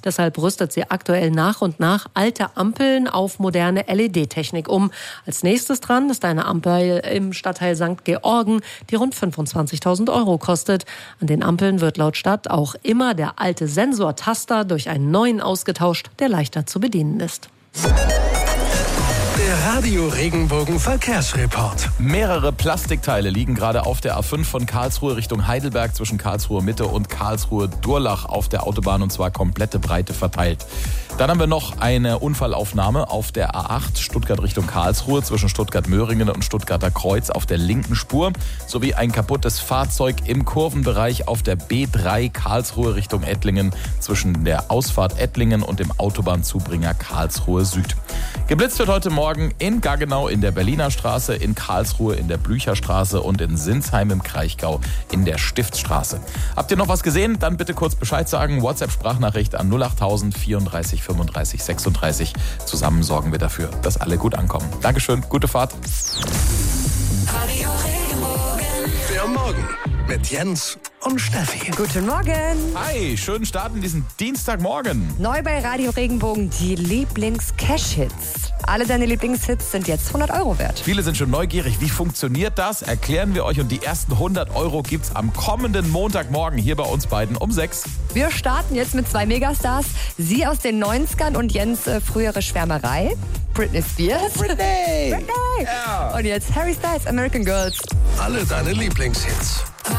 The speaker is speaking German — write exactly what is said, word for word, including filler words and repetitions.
Deshalb rüstet sie aktuell nach und nach alte Ampeln auf moderne L E D-Technik um. Als nächstes dran ist eine Ampel im Stadtteil Sankt Georgen, die rund fünfundzwanzigtausend Euro kostet. An den Ampeln wird laut Stadt auch immer der alte Sensortaster durch einen neuen ausgetauscht, der leichter zu bedienen ist. Der Radio Regenbogen Verkehrsreport. Mehrere Plastikteile liegen gerade auf der A fünf von Karlsruhe Richtung Heidelberg zwischen Karlsruhe Mitte und Karlsruhe Durlach auf der Autobahn, und zwar komplette Breite verteilt. Dann haben wir noch eine Unfallaufnahme auf der A acht Stuttgart Richtung Karlsruhe zwischen Stuttgart-Möhringen und Stuttgarter Kreuz auf der linken Spur sowie ein kaputtes Fahrzeug im Kurvenbereich auf der B drei Karlsruhe Richtung Ettlingen zwischen der Ausfahrt Ettlingen und dem Autobahnzubringer Karlsruhe Süd. Geblitzt wird heute Morgen in Gaggenau in der Berliner Straße, in Karlsruhe in der Blücherstraße und in Sinsheim im Kraichgau in der Stiftsstraße. Habt ihr noch was gesehen? Dann bitte kurz Bescheid sagen. WhatsApp-Sprachnachricht an null achttausend vierunddreißig fünfunddreißig sechsunddreißig. Zusammen sorgen wir dafür, dass alle gut ankommen. Dankeschön, gute Fahrt. Radio Regenbogen. Der Morgen mit Jens und Steffi. Guten Morgen. Hi, schönen Start in diesen Dienstagmorgen. Neu bei Radio Regenbogen die Lieblings-Cash-Hits. Alle deine Lieblingshits sind jetzt hundert Euro wert. Viele sind schon neugierig. Wie funktioniert das? Erklären wir euch. Und die ersten hundert Euro gibt's am kommenden Montagmorgen hier bei uns beiden um sechs. Wir starten jetzt mit zwei Megastars. Sie aus den neunzigern und Jens äh, frühere Schwärmerei. Britney Spears. Britney! Britney! Ja. Und jetzt Harry Styles, American Girls. Alle deine Lieblingshits.